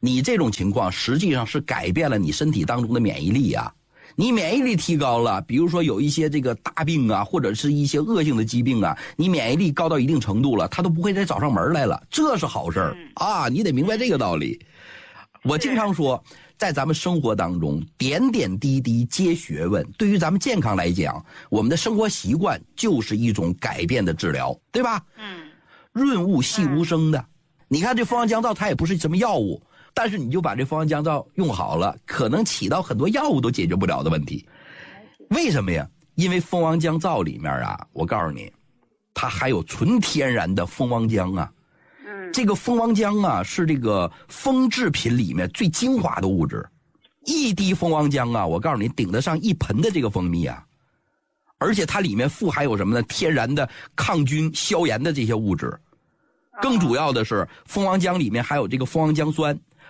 你这种情况实际上是改变了你身体当中的免疫力啊。你免疫力提高了，比如说有一些这个大病啊，或者是一些恶性的疾病啊，你免疫力高到一定程度了，它都不会再找上门来了，这是好事儿啊！你得明白这个道理。我经常说，在咱们生活当中，点点滴滴皆学问。对于咱们健康来讲，我们的生活习惯就是一种改变的治疗，对吧？润物细无声的。你看这蜂王降皂，它也不是什么药物。但是你就把这蜂王降皂用好了，可能起到很多药物都解决不了的问题。为什么呀？因为蜂王降皂里面啊，我告诉你，它还有纯天然的蜂王浆啊。这个蜂王浆啊，是这个蜂制品里面最精华的物质。一滴蜂王浆啊，我告诉你，顶得上一盆的这个蜂蜜啊。而且它里面富含有什么呢？天然的抗菌消炎的这些物质。更主要的是，蜂王浆里面还有这个蜂王浆酸。